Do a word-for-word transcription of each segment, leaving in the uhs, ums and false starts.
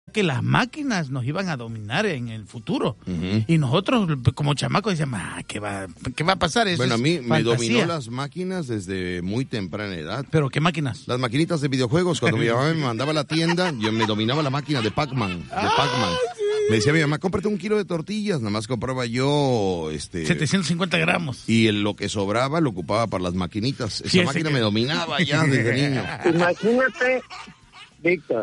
que las máquinas nos iban a dominar en el futuro. Uh-huh. Y nosotros, como chamacos, decíamos, ah, ¿qué va, ¿qué va a pasar? Eso bueno, a mí me fantasía. dominó las máquinas desde muy temprana edad. ¿Pero qué máquinas? Las maquinitas de videojuegos. Cuando mi mamá me mandaba a la tienda, yo me dominaba la máquina de Pac-Man. De Pac-Man. Sí. Me decía mi mamá, cómprate un kilo de tortillas. Nada más compraba yo... este setecientos cincuenta gramos. Y el, lo que sobraba lo ocupaba para las maquinitas. Esa sí, máquina que... me dominaba ya desde niño. Imagínate, Víctor.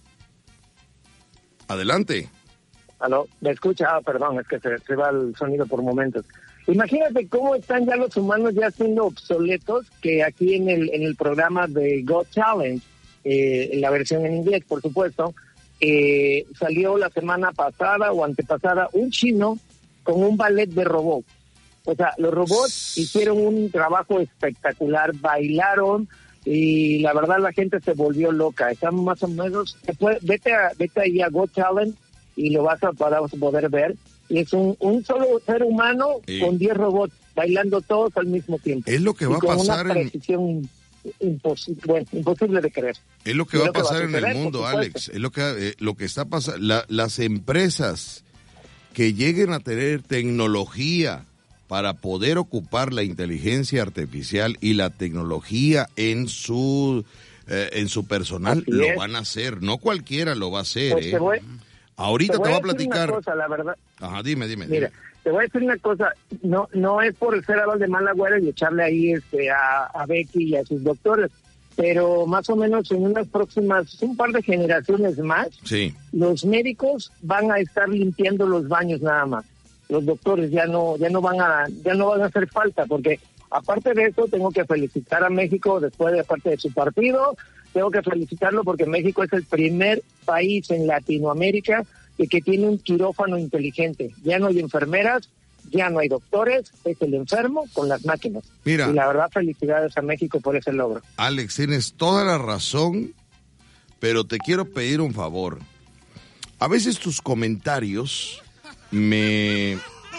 Adelante. ¿Aló? ¿Me escucha? Ah, perdón, es que se, se va el sonido por momentos. Imagínate cómo están ya los humanos ya siendo obsoletos, que aquí en el en el programa de Got Challenge, eh, en la versión en inglés, por supuesto, eh, salió la semana pasada o antepasada un chino con un ballet de robots. O sea, los robots hicieron un trabajo espectacular, bailaron, y la verdad la gente se volvió loca. Están más o menos, después, vete a, vete ahí a Got Talent y lo vas a poder ver. Y es un, un solo ser humano sí. con diez robots bailando todos al mismo tiempo. Es lo que va y con a pasar una precisión en... imposible, bueno, imposible de creer. Es lo que va a pasar va a suceder, en el mundo, Alex. Es lo que eh, lo que está pasando. La, las empresas que lleguen a tener tecnología para poder ocupar la inteligencia artificial y la tecnología en su eh, en su personal, Así lo es. van a hacer. No cualquiera lo va a hacer. Pues eh. te voy, Ahorita te voy, te voy a platicar. Una cosa, la verdad. Ajá, dime, dime. Mira, dime. te voy a decir una cosa. No no es por ser algo de mala güera y echarle ahí este a, a Becky y a sus doctores, pero más o menos en unas próximas, un par de generaciones más, sí. los médicos van a estar limpiando los baños nada más. Los doctores ya no ya no van a ya no van a hacer falta, porque aparte de eso tengo que felicitar a México después de parte de su partido, tengo que felicitarlo porque México es el primer país en Latinoamérica que, que tiene un quirófano inteligente. Ya no hay enfermeras, ya no hay doctores, es el enfermo con las máquinas. Mira, y la verdad, felicidades a México por ese logro. Alex, tienes toda la razón, pero te quiero pedir un favor. A veces tus comentarios me,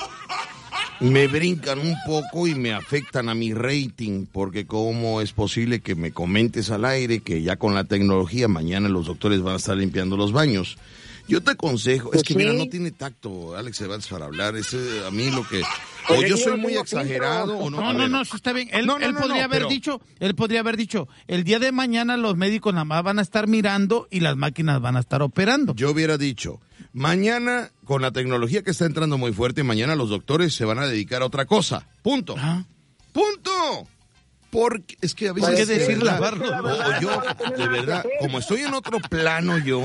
me brincan un poco y me afectan a mi rating, porque cómo es posible que me comentes al aire que ya con la tecnología mañana los doctores van a estar limpiando los baños. Yo te aconsejo, es que ¿Sí? mira, no tiene tacto Alex Cervantes para hablar, es a mí lo que... O yo soy muy exagerado o no. No, no, no, eso está bien. Él, no, no, él no, podría no, haber pero... dicho, él podría haber dicho, el día de mañana los médicos nada más van a estar mirando y las máquinas van a estar operando. Yo hubiera dicho, mañana con la tecnología que está entrando muy fuerte, mañana los doctores se van a dedicar a otra cosa. Punto. ¿Ah? Punto. Porque es que a veces... ¿Por qué de decir verdad, lavarlos? o yo, de verdad, como estoy en otro plano yo...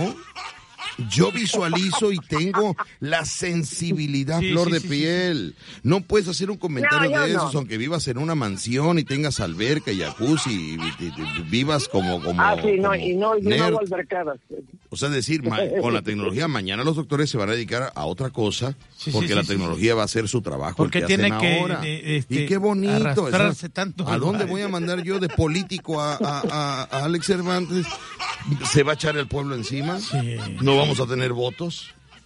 Yo visualizo y tengo la sensibilidad sí, flor sí, de sí, piel. Sí. No puedes hacer un comentario no, de esos, no. aunque vivas en una mansión y tengas alberca y jacuzzi y, y, y, y vivas como como Ah, sí, no, como y no, y no hago albercadas. O sea, decir, ma, con la tecnología mañana los doctores se van a dedicar a otra cosa sí, porque sí, la sí, tecnología sí. va a hacer su trabajo. Porque que tiene hacen que ahora. De, este, y qué bonito. Arrastrarse esa, tanto. ¿A dónde voy a mandar yo de político a, a, a, a Alex Cervantes? ¿Se va a echar el pueblo encima? Sí. ¿No vamos a tener votos?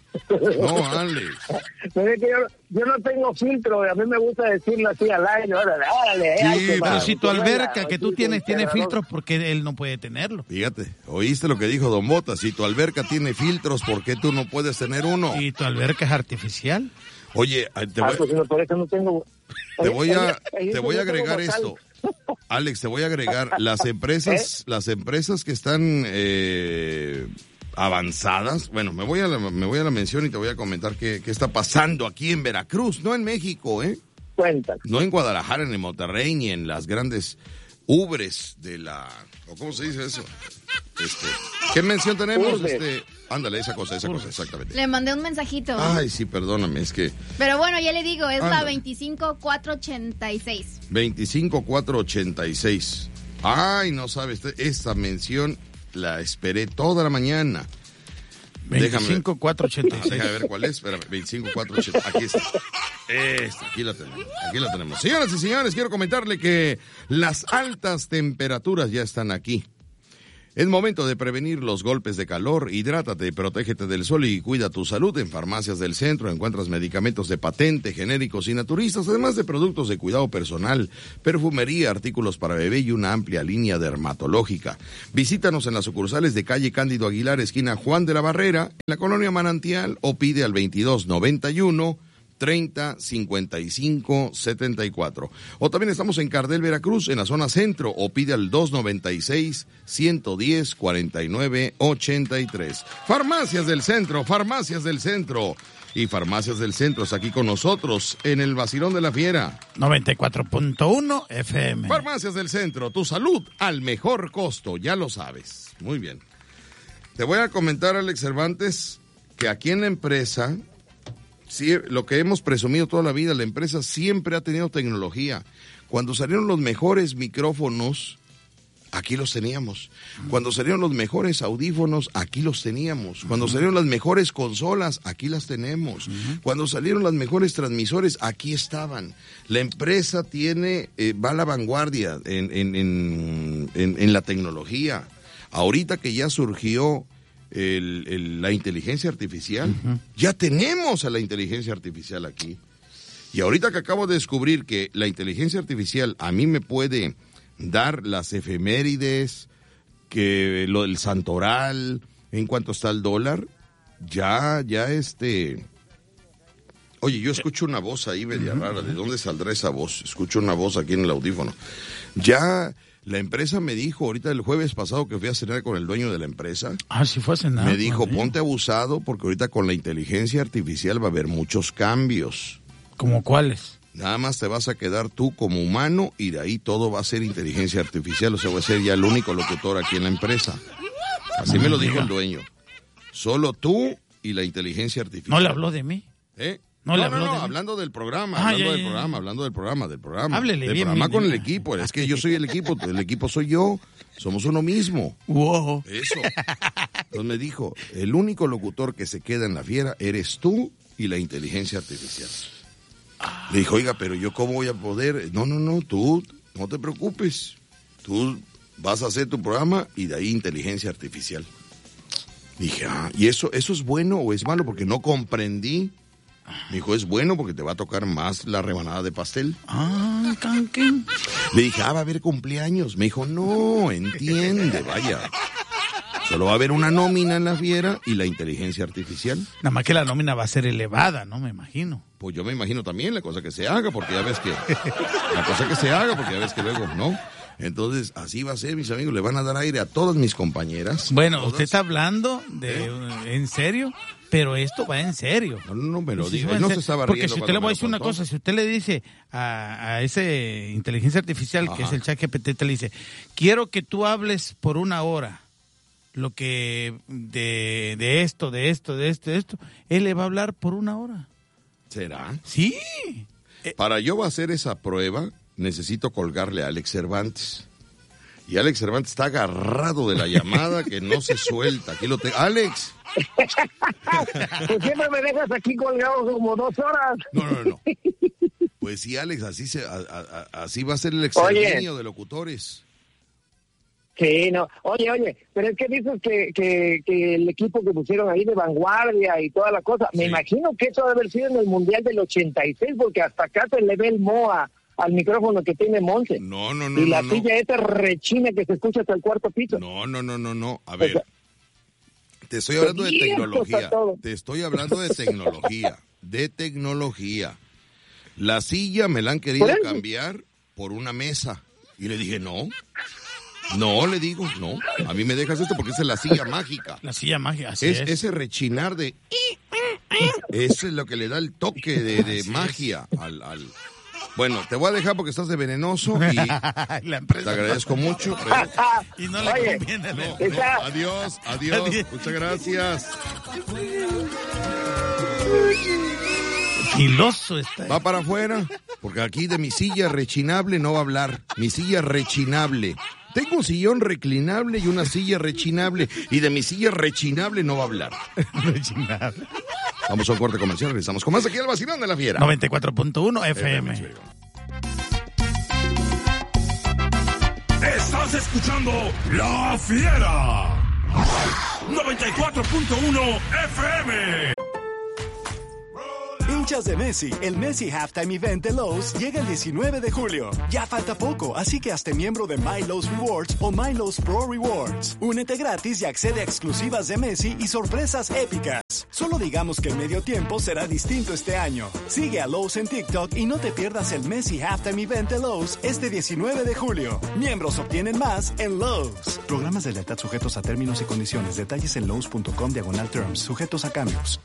No, Alex. Pero es que yo, yo no tengo filtro, a mí me gusta decirlo así al aire. Órale, órale, sí, ay, pero si tu alberca vaya, que tú sí, tienes sí, tiene sí, filtros, ¿por qué él no puede tenerlo? Fíjate, oíste lo que dijo Don Bota, si tu alberca tiene filtros, ¿por qué tú no puedes tener uno? ¿Y tu alberca es artificial? Oye, te voy, ah, pues, por eso no tengo... te voy a, te voy a agregar esto. Alex, te voy a agregar las empresas, ¿Eh? las empresas que están eh, avanzadas. Bueno, me voy a la, me voy a la mención y te voy a comentar qué, qué está pasando aquí en Veracruz, no en México, ¿eh? Cuéntame. No en Guadalajara, ni en Monterrey, ni en las grandes ubres de la, o cómo se dice eso. Este, ¿qué mención tenemos? Urbe. Este, ándale, esa cosa, esa cosa, exactamente. Le mandé un mensajito. Ay, sí, perdóname, es que... Pero bueno, ya le digo, es ándale. la veinticinco cuatro ochenta y seis. veinticinco cuatro ochenta y seis. Ay, no sabes, esta mención la esperé toda la mañana. veinticinco cuatro ochenta y seis. Déjame ver cuál es. Espérame, veinticinco cuatro ochenta. Aquí está. Esta, aquí la tenemos. Aquí la tenemos. Señoras y señores, quiero comentarle que las altas temperaturas ya están aquí. Es momento de prevenir los golpes de calor. Hidrátate, protégete del sol y cuida tu salud. En Farmacias del Centro encuentras medicamentos de patente, genéricos y naturistas, además de productos de cuidado personal, perfumería, artículos para bebé y una amplia línea dermatológica. Visítanos en las sucursales de calle Cándido Aguilar, esquina Juan de la Barrera, en la colonia Manantial, o pide al veintidós noventa y uno treinta cincuenta y cinco setenta y cuatro. O también estamos en Cardel, Veracruz, en la zona centro, o pide al dos noventa y seis ciento diez cuarenta y nueve ochenta y tres. Farmacias del Centro, Farmacias del Centro. Y Farmacias del Centro está aquí con nosotros en el Vacilón de la Fiera. noventa y cuatro punto uno F M. Farmacias del Centro, tu salud al mejor costo, ya lo sabes. Muy bien. Te voy a comentar, Alex Cervantes, que aquí en la empresa, sí, lo que hemos presumido toda la vida, la empresa siempre ha tenido tecnología. Cuando salieron los mejores micrófonos, aquí los teníamos. Cuando salieron los mejores audífonos, aquí los teníamos. Cuando salieron las mejores consolas, aquí las tenemos. Cuando salieron las mejores transmisores, aquí estaban. La empresa tiene, eh, va a la vanguardia en, en, en, en, en la tecnología. Ahorita que ya surgió El, el, la inteligencia artificial, uh-huh. ya tenemos a la inteligencia artificial aquí. Y ahorita que acabo de descubrir que la inteligencia artificial a mí me puede dar las efemérides, que lo del santoral, en cuanto está el dólar, ya, ya este... Oye, yo escucho una voz ahí media uh-huh. rara, ¿de dónde saldrá esa voz? Escucho una voz aquí en el audífono. Ya... La empresa me dijo, ahorita el jueves pasado que fui a cenar con el dueño de la empresa. Ah, sí fue a cenar. Me dijo, ponte abusado porque ahorita con la inteligencia artificial va a haber muchos cambios. ¿Cómo cuáles? Nada más te vas a quedar tú como humano y de ahí todo va a ser inteligencia artificial. O sea, voy a ser ya el único locutor aquí en la empresa. Así me lo dijo el dueño. Solo tú y la inteligencia artificial. ¿No le habló de mí? ¿Eh? No, no, le habló no, no, de mí. hablando del programa, Ah, hablando ya, del ya, programa, ya. hablando del programa, del programa. Háblele del bien, programa bien, con bien. el equipo. Es que yo soy el equipo, el equipo soy yo. Somos uno mismo. Wow. Eso. Entonces me dijo, el único locutor que se queda en la fiera eres tú y la inteligencia artificial. Le dijo, oiga, pero yo cómo voy a poder. No, no, no, tú no te preocupes. Tú vas a hacer tu programa y de ahí inteligencia artificial. Dije, ah, ¿y eso, eso es bueno o es malo? Porque no comprendí. Me dijo, es bueno porque te va a tocar más la rebanada de pastel. Ah, canquen. Le dije, ah, va a haber cumpleaños. Me dijo, no, entiende, vaya. Solo va a haber una nómina en la fiera y la inteligencia artificial. Nada más que la nómina va a ser elevada, ¿no? Me imagino. Pues yo me imagino también la cosa que se haga, porque ya ves que... La cosa que se haga, porque ya ves que luego, ¿no? Entonces, así va a ser, mis amigos. Le van a dar aire a todas mis compañeras. Bueno, todas. usted está hablando de... ¿Eh? ¿En serio? Pero esto va en serio. No, no, no me lo Sí, dijo. va Él en no serio. se estaba Porque riendo si usted le voy a decir cuando me una lo contó. cosa, si usted le dice a, a ese inteligencia artificial, Ajá. que es el chat G P T, te le dice, quiero que tú hables por una hora lo que de, de esto, de esto, de esto, de esto, él le va a hablar por una hora. ¿Será? Sí. Para yo hacer esa prueba, necesito colgarle a Alex Cervantes. Y Alex Cervantes está agarrado de la llamada que no se suelta. Aquí lo tengo. ¡Alex! Pues siempre me dejas aquí colgado como dos horas. No, no, no. Pues sí, Alex, así, se, a, a, así va a ser el exterminio de locutores. Sí, no. Oye, oye, pero es que dices que, que, que el equipo que pusieron ahí de vanguardia y toda la cosa, me Sí. imagino que eso debe haber sido en el Mundial del ochenta y seis, porque hasta acá se le ve el moa al micrófono que tiene Monse. No, no, no, y la no, no. silla esa rechina que se escucha hasta el cuarto piso. No, no, no, no, no. A O ver, sea, te estoy hablando de cierto tecnología. está todo. Te estoy hablando de tecnología. De tecnología. La silla me la han querido Por eso. cambiar por una mesa. Y le dije, no. No, le digo, no. A mí me dejas esto porque esa es la silla mágica. La silla mágica, así Es, es. ese rechinar de... Eso es lo que le da el toque de, de Así magia al, al... Bueno, te voy a dejar porque estás de venenoso y La te empresa. agradezco mucho. pero- Y no le Oye, conviene. No, ¿no? no, Está- adiós, adiós, Adiós. muchas gracias. Filoso está. Va para afuera, porque aquí de mi silla rechinable no va a hablar. Mi silla rechinable. Tengo un sillón reclinable y una silla rechinable. Y de mi silla rechinable no va a hablar. Rechinable. Vamos a un corte comercial, regresamos con más aquí al Vacilón de la Fiera. noventa y cuatro punto uno F M. Estás Estás escuchando La Fiera. noventa y cuatro punto uno F M. Hinchas de Messi, el Messi Halftime Event de Lowe's llega el diecinueve de julio. Ya falta poco, así que hazte miembro de My Lowe's Rewards o My Lowe's Pro Rewards. Únete gratis y accede a exclusivas de Messi y sorpresas épicas. Solo digamos que el medio tiempo será distinto este año. Sigue a Lowe's en TikTok y no te pierdas el Messi Halftime Event de Lowe's este diecinueve de julio. Miembros obtienen más en Lowe's. Programas de lealtad sujetos a términos y condiciones. Detalles en lowes.com diagonal terms. Sujetos a cambios.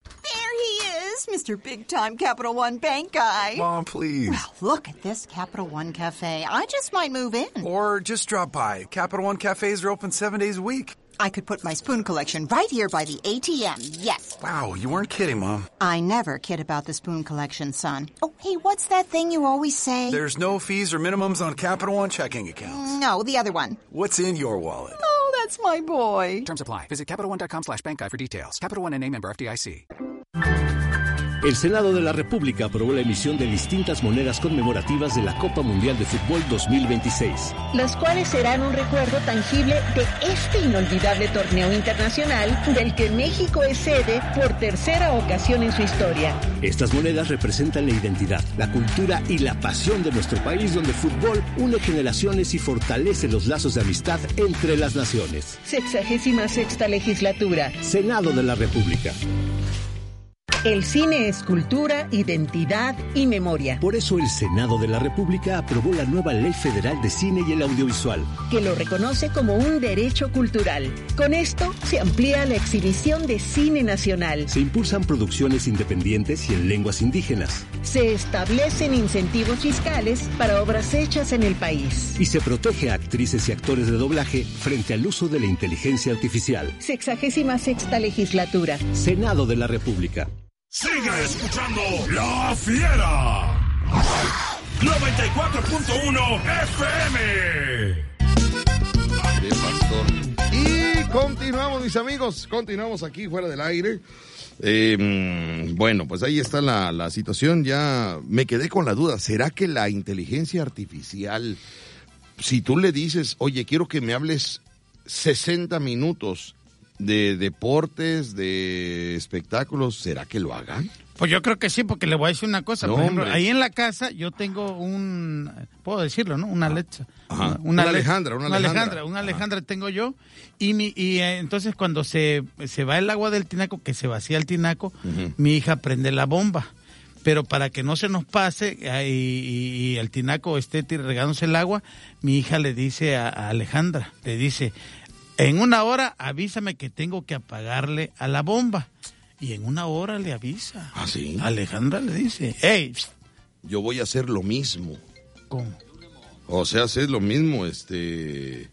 Mister Big Time Capital One Bank guy. Mom, please. Well, look at this Capital One Cafe. I just might move in. Or just drop by. Capital One cafes are open seven days a week. I could put my spoon collection right here by the A T M, yes. Wow, you weren't kidding, Mom. I never kid about the spoon collection, son. Oh, hey, what's that thing you always say? There's no fees or minimums on Capital One checking accounts. No, the other one. What's in your wallet? Oh, that's my boy. Terms apply. Visit CapitalOne.com slash bank guide for details. Capital One N A member F D I C. El Senado de la República aprobó la emisión de distintas monedas conmemorativas de la Copa Mundial de Fútbol dos mil veintiséis. Las cuales serán un recuerdo tangible de este inolvidable torneo internacional del que México es sede por tercera ocasión en su historia. Estas monedas representan la identidad, la cultura y la pasión de nuestro país, donde el fútbol une generaciones y fortalece los lazos de amistad entre las naciones. Sexagésima sexta legislatura. Senado de la República. El cine es cultura, identidad y memoria. Por eso el Senado de la República aprobó la nueva Ley Federal de Cine y el Audiovisual, que lo reconoce como un derecho cultural. Con esto se amplía la exhibición de cine nacional. Se impulsan producciones independientes y en lenguas indígenas. Se establecen incentivos fiscales para obras hechas en el país. Y se protege a actrices y actores de doblaje frente al uso de la inteligencia artificial. Sexagésima sexta legislatura. Senado de la República. Sigue escuchando La Fiera. noventa y cuatro punto uno F M. Sí, pastor. Y continuamos, mis amigos. Continuamos aquí fuera del aire. Eh, bueno, pues ahí está la, la situación. Ya me quedé con la duda. ¿Será que la inteligencia artificial, si tú le dices, oye, quiero que me hables sesenta minutos de deportes, de espectáculos, ¿será que lo hagan? Pues yo creo que sí, porque le voy a decir una cosa. No, por ejemplo, hombre. ahí en la casa yo tengo un, puedo decirlo, ¿no? Una Alexa. Ajá. Una, Una Ale- Alejandra, una una Alejandra. Alejandra. Una Alejandra tengo yo. Y mi y eh, entonces cuando se, se va el agua del tinaco, que se vacía el tinaco, Ujú. mi hija prende la bomba. Pero para que no se nos pase eh, y, y el tinaco esté tir- regándose el agua, mi hija le dice a, a Alejandra, le dice, en una hora avísame que tengo que apagarle a la bomba. Y en una hora le avisa. ¿Ah, sí? Alejandra le dice, hey, Yo voy a hacer lo mismo. ¿cómo? O sea, hacer lo mismo, este...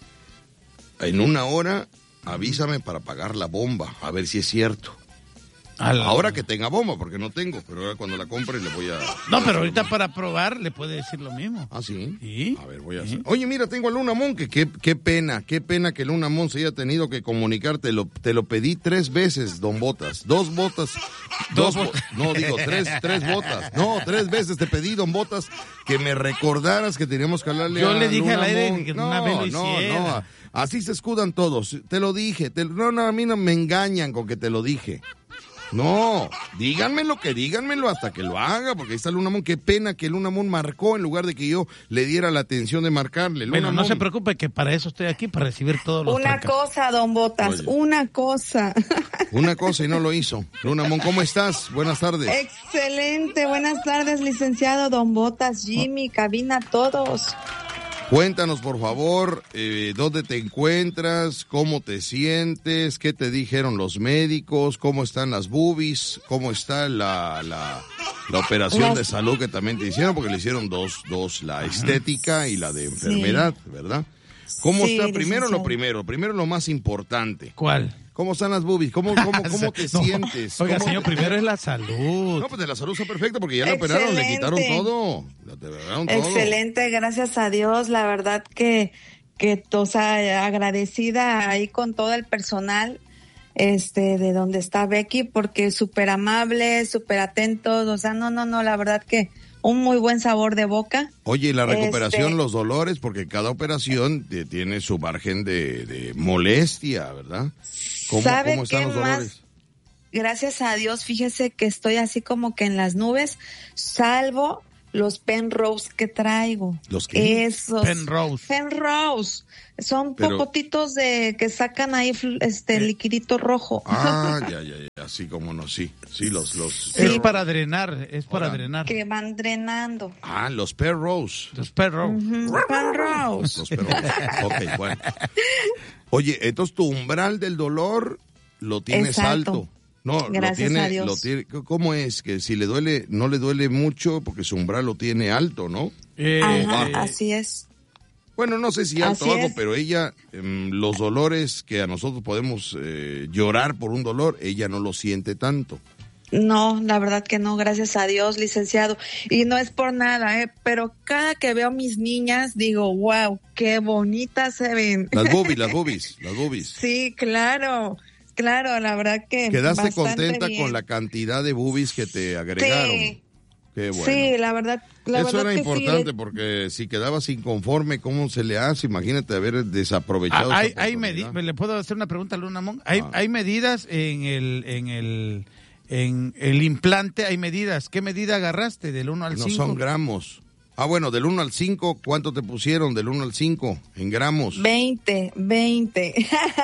En una hora, avísame para apagar la bomba, a ver si es cierto. Al- Ahora que tenga bomba, porque no tengo, pero ahora cuando la compre le voy a... No, pero ahorita para probar le puede decir lo mismo. ¿Ah, sí? Sí. A ver, voy a Sí. hacer... Oye, mira, tengo a Luna Mon, que qué, qué pena, qué pena que Luna Mon se haya tenido que comunicar. Te lo, te lo pedí tres veces, don Botas. Dos botas. Dos Dos bo- botas. No, digo, tres, tres botas. No, tres veces te pedí, don Botas, que me recordaras que teníamos que hablarle Yo a le dije Luna al aire Mon. que no, una vez lo no, hiciera. no, así se escudan todos. Te lo dije. Te- no, no, a mí no me engañan con que te lo dije. No, díganmelo, que díganmelo hasta que lo haga, porque ahí está Luna Mon. Qué pena que Luna Mon marcó en lugar de que yo le diera la atención de marcarle. Luna Bueno, no Mon. se preocupe que para eso estoy aquí, para recibir todos los Una fracasos. cosa, don Botas, Oye. una cosa. Una cosa y no lo hizo. Luna Mon, ¿cómo estás? Buenas tardes. Excelente, buenas tardes, licenciado don Botas, Jimmy, cabina, todos. Cuéntanos, por favor, eh, dónde te encuentras, cómo te sientes, qué te dijeron los médicos, cómo están las boobies, cómo está la, la, la operación Las- de salud que también te hicieron, porque le hicieron dos, dos, la estética y la de enfermedad, ¿verdad? ¿Cómo Sí, está? Primero lo licenciado. primero, primero lo más importante. ¿Cuál? ¿Cómo están las boobies? ¿Cómo, cómo, cómo te No, sientes? Oiga, ¿Cómo señor, te- primero es la salud. No, pues de la salud está perfecta porque ya la operaron, le quitaron Excelente. todo. Le operaron todo. Excelente, gracias a Dios, la verdad que, que, o sea, agradecida ahí con todo el personal, este, de donde está Becky, porque súper amable, súper atentos, o sea, no, no, no, la verdad que un muy buen sabor de boca. Oye, y la recuperación, Este, los dolores, porque cada operación te- tiene su margen de, de molestia, ¿verdad? ¿Cómo, ¿Sabe cómo están qué los más? dolores? Gracias a Dios, fíjese que estoy así como que en las nubes, salvo los Penrose que traigo. ¿Los qué? Esos. Penrose. Penrose. Son Pero- popotitos de que sacan ahí fl- este liquidito rojo. Ah, ya, ya, ya, así como no, sí, sí, los, los... Es para drenar, es para Ahora. drenar. Que van drenando. Ah, los Penrose. Los perros. Ujú, Penrose. Los Penrose. Ok, bueno. Oye, entonces tu umbral del dolor lo tienes Es alto. alto. No, Gracias lo tiene, a Dios. lo tiene, ¿cómo es? Que si le duele, no le duele mucho porque su umbral lo tiene alto, ¿no? Eh, Ajá, eh, así es. Bueno, no sé si alto Así o bajo, es. pero ella, em, los dolores que a nosotros podemos eh, llorar por un dolor, ella no lo siente tanto. No, la verdad que no, gracias a Dios, licenciado. Y no es por nada, ¿eh? Pero cada que veo a mis niñas, digo, wow, qué bonitas se ven. Las boobies, las boobies, las boobies. Sí, claro, claro, la verdad que ¿Quedaste bastante contenta bien. con la cantidad de boobies que te agregaron? Sí. Qué bueno. Sí, la verdad, la Eso verdad era que importante sí. porque si quedabas inconforme, ¿cómo se le hace? Imagínate haber desaprovechado Ah, hay, esa hay oportunidad. medi- ¿Le puedo hacer una pregunta a Luna Mon? Hay, Ah. hay medidas en el, en el en el implante, hay medidas. ¿Qué medida agarraste del uno al No cinco? son gramos. Ah, bueno, del uno al cinco, ¿cuánto te pusieron? Del uno al cinco, en gramos. veinte, veinte.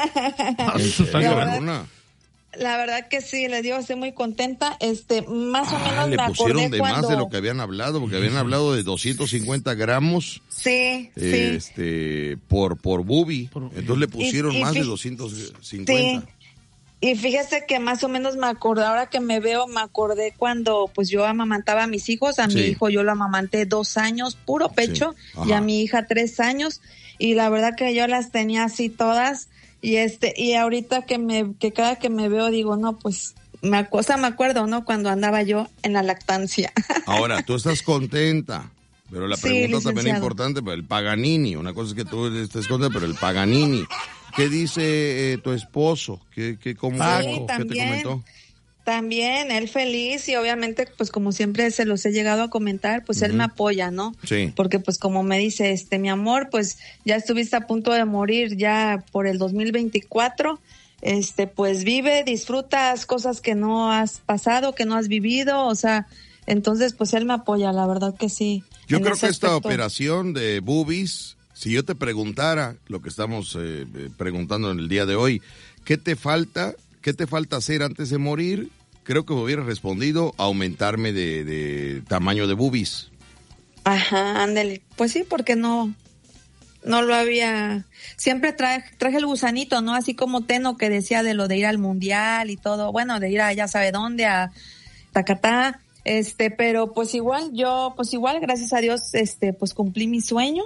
¿En serio, La verdad- Luna? La verdad que sí, les digo, estoy muy contenta. Este, más o Ah, menos le me pusieron acordé de cuando... más de lo que habían hablado, porque habían hablado de doscientos cincuenta gramos Sí, sí. este, por, por boobie. Entonces le pusieron Y- y más de fí- doscientos cincuenta. Sí. Y fíjese que más o menos me acordé, ahora que me veo, me acordé cuando pues yo amamantaba a mis hijos. A mi Sí. hijo yo lo amamanté dos años, puro pecho, Sí. y a Ajá. mi hija tres años. Y la verdad que yo las tenía así todas. Y este, y ahorita que me, que cada que me veo digo, no, pues, me, acu- o sea, me acuerdo, ¿no? Cuando andaba yo en la lactancia. Ahora, tú estás contenta, pero la Sí, pregunta también es licenciado. importante, pero el Paganini, una cosa es que tú estés contenta, pero el Paganini, ¿qué dice eh, tu esposo? ¿Qué, qué, cómo, Sí, ¿qué te también. comentó? También, él feliz y obviamente, pues como siempre se los he llegado a comentar, pues él me apoya, ¿no? Sí. Porque pues como me dice, este, mi amor, pues ya estuviste a punto de morir ya por el dos mil veinticuatro, este, pues vive, disfrutas cosas que no has pasado, que no has vivido, o sea, entonces pues él me apoya, la verdad que sí. Yo en creo ese que esta aspecto. operación de boobies, si yo te preguntara lo que estamos eh, eh, preguntando en el día de hoy, ¿qué te falta? ¿Qué te falta hacer antes de morir? Creo que me hubiera respondido aumentarme de, de tamaño de boobies. Ajá, ándale. Pues sí, porque no, no lo había. Siempre traje, traje el gusanito, ¿no? Así como Teno que decía de lo de ir al mundial y todo. Bueno, de ir a ya sabe dónde, a Tacatá. Este, pero pues igual, yo, pues igual, gracias a Dios, este, pues cumplí mi sueño.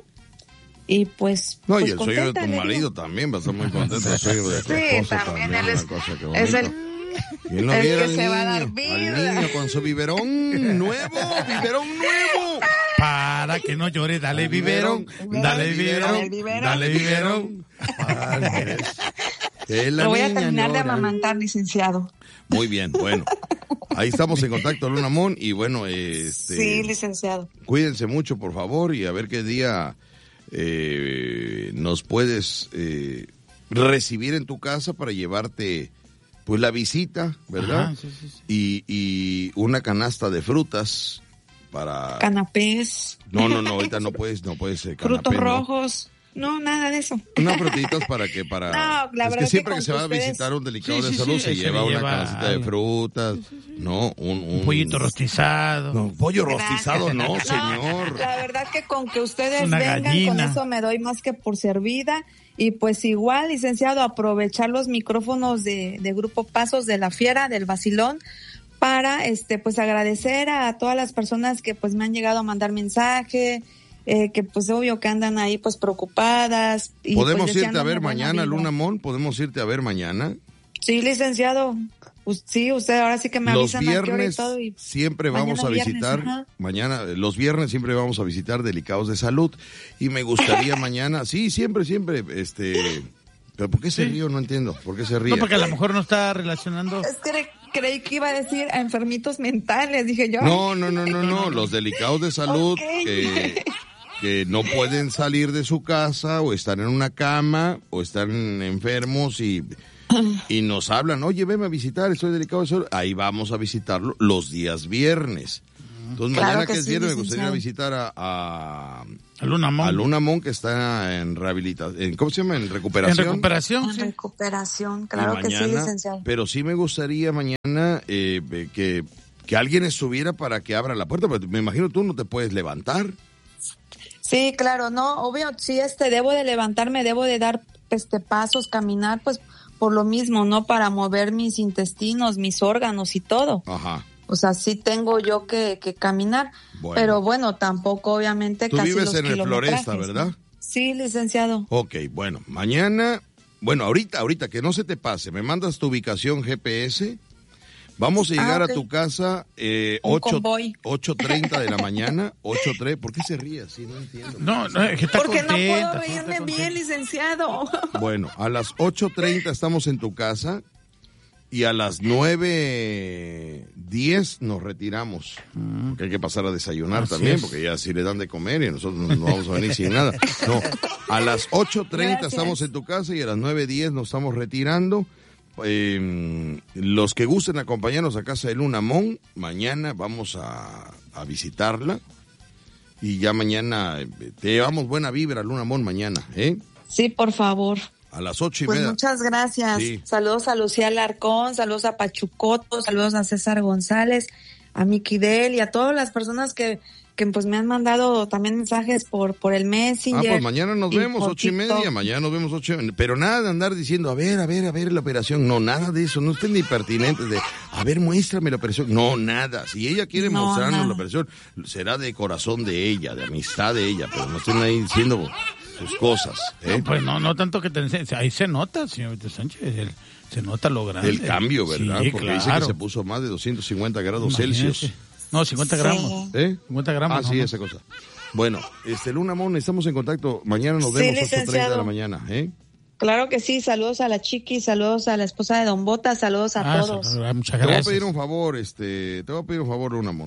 Y pues. No, pues y el sueño de contenta, tu le digo. marido también, va a estar muy contento. El sueño de tu Sí, esposo también, también, él es- una cosa que es bonito. el- ¿Quién no el viera que al se va a dar niño? vida. Al niño con su biberón nuevo, biberón nuevo. Para que no llore, dale biberón, dale biberón, dale biberón. Es la Lo voy a niña, terminar de llora. amamantar, licenciado. Muy bien, bueno. Ahí estamos en contacto, Luna Mon, y bueno, este, Sí, licenciado. cuídense mucho, por favor, y a ver qué día eh, nos puedes eh, recibir en tu casa para llevarte pues la visita, ¿verdad? Ajá, sí, sí, sí. Y, y una canasta de frutas para... Canapés, No, no, no, ahorita no puedes, no puedes eh, frutos canapé, no. rojos. No, nada de eso. Unas frutitas para que para No, la es verdad que que siempre que, con se va a ustedes- visitar un delicado Sí, de sí, salud sí, se se lleva le una lleva canacita de algo. frutas, no, un, un Un pollito rostizado. No, pollo Gracias. rostizado no, señor. La verdad que con que ustedes Una vengan, gallina. con eso me doy más que por servida. Y pues igual, licenciado, aprovechar los micrófonos de, de Grupo Pasos de la Fiera, del Vacilón, para este pues agradecer a todas las personas que pues me han llegado a mandar mensaje, eh, que pues obvio que andan ahí pues preocupadas. Y, Podemos pues, irte a deseándome ver buena mañana, vibra. Luna Mon, podemos irte a ver mañana. Sí, licenciado. Us- sí, usted ahora sí que me Los avisan a qué hora y viernes todo. Y siempre vamos mañana a viernes, visitar, ajá. mañana, los viernes siempre vamos a visitar delicados de salud y me gustaría mañana, sí, siempre, siempre, este, pero ¿por qué se ríe? No entiendo, ¿por qué se ríe? No, porque a lo mejor no está relacionando. Es que creí que iba a decir a enfermitos mentales, dije yo. No, no, no, no, no, los delicados de salud Okay. que, que no pueden salir de su casa o están en una cama o están enfermos y, y nos hablan, oye, veme a visitar, estoy delicado de salud. Ahí vamos a visitarlo los días viernes. Entonces Claro mañana que que es sí, viernes me gustaría licenciado. visitar a, a, A Luna Mon. a Luna Mon, que está en rehabilitación, ¿cómo se llama? En recuperación. En recuperación, En sí. recuperación, Y claro que sí, mañana, licenciado. pero sí me gustaría mañana eh, que, que alguien estuviera para que abra la puerta, porque me imagino tú no te puedes levantar. Sí, claro, no, obvio, sí, este, debo de levantarme, debo de dar, este, pasos, caminar, pues, por lo mismo, ¿no? Para mover mis intestinos, mis órganos y todo. Ajá. O sea, sí tengo yo que, que caminar, Bueno. pero bueno, tampoco obviamente Tú casi vives los en el kilometrajes, Floresta, ¿verdad? ¿no? Sí, licenciado. Ok, bueno, mañana, bueno, ahorita, ahorita, que no se te pase, me mandas tu ubicación G P S, vamos a llegar Ah, ok. a tu casa eh, Un ocho, convoy. ocho treinta de la mañana, ocho tres, ¿por qué se ríe así? No entiendo. No, no, es que está Porque no contenta, puedo está reírme contenta. bien, licenciado. Bueno, a las ocho treinta estamos en tu casa y a las nueve diez nos retiramos. Porque hay que pasar a desayunar Así también, es. porque ya si le dan de comer y nosotros no vamos a venir sin nada. No, a las ocho treinta Gracias. estamos en tu casa y a las nueve diez nos estamos retirando. Eh, los que gusten acompañarnos a casa de Luna Mon, mañana vamos a, a visitarla. Y ya mañana eh, te llevamos buena vibra a Luna Mon mañana, ¿eh? Sí, por favor. A las ocho y Pues media. muchas gracias. Sí. Saludos a Lucía Alarcón, saludos a Pachucoto, saludos a César González, a Miki Del y a todas las personas que, que pues me han mandado también mensajes por, por el Ah, Messenger. pues mañana nos y vemos, por ocho y TikTok. media, mañana nos vemos ocho y media. Pero nada de andar diciendo, a ver, a ver, a ver la operación. No, nada de eso, no estén ni pertinentes de, a ver, muéstrame la operación. No, nada. Si ella quiere No, mostrarnos nada. la operación, será de corazón de ella, de amistad de ella, pero no estén ahí diciendo sus cosas. ¿eh? No, pues no, no tanto que te enseñe. Ahí se nota, señorita Sánchez, el- se nota lo grande. El cambio, ¿verdad? Sí, Porque claro. dice que se puso más de doscientos cincuenta grados Imagínate. Celsius. No, cincuenta gramos. ¿Eh? cincuenta gramos. Ah, no, sí, no. esa cosa. Bueno, este Luna Mon, estamos en contacto. Mañana nos Sí, vemos ocho treinta de licenciado. la mañana, ¿eh? Claro que sí, saludos a la Chiqui, saludos a la esposa de Don Bota, saludos a Ah, todos. saludos, muchas Te voy a gracias. pedir un favor, este, te voy a pedir un favor, Luna Mon.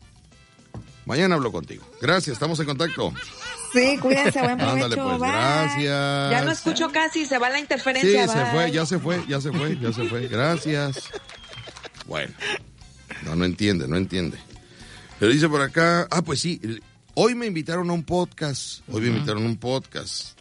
Mañana hablo contigo. Gracias, estamos en contacto. Sí, cuídense, buen provecho, Ándale, pues, bye. gracias. Ya no escucho casi, se va la Sí, interferencia, se bye. fue, ya se fue, ya se fue, ya se fue. Gracias. Bueno, no, no entiende, no entiende. Pero dice por acá, ah, pues sí, hoy me invitaron a un podcast. Hoy me invitaron a un podcast.